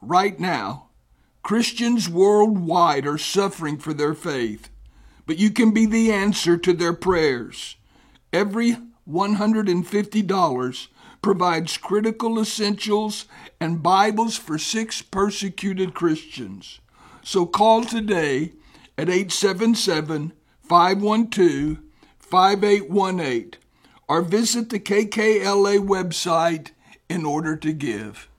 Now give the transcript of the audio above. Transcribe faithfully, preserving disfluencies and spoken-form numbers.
right now, Christians worldwide are suffering for their faith, but you can be the answer to their prayers. Every one hundred fifty dollars provides critical essentials and Bibles for six persecuted Christians. So call today at eight seven seven, five one two, five eight one eight or visit the K K L A website in order to give.